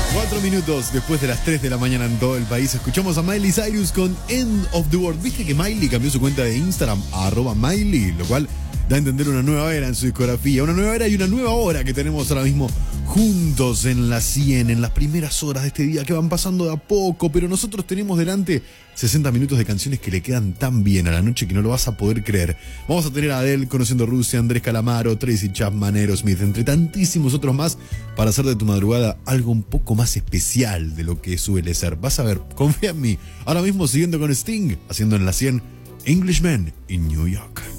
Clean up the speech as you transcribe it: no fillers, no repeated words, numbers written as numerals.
4 minutos después de las 3 de la mañana en todo el país, escuchamos a Miley Cyrus con End of the World. Viste que Miley cambió su cuenta de Instagram a @Miley, lo cual da a entender una nueva era en su discografía, una nueva era y una nueva hora que tenemos ahora mismo juntos en la 100, en las primeras horas de este día que van pasando de a poco, pero nosotros tenemos delante 60 minutos de canciones que le quedan tan bien a la noche que no lo vas a poder creer. Vamos a tener a Adele, Conociendo Rusia, Andrés Calamaro, Tracy Chapman, Aerosmith, entre tantísimos otros más, para hacer de tu madrugada algo un poco más especial de lo que suele ser. Vas a ver, confía en mí. Ahora mismo siguiendo con Sting, haciendo en la 100 Englishman in New York.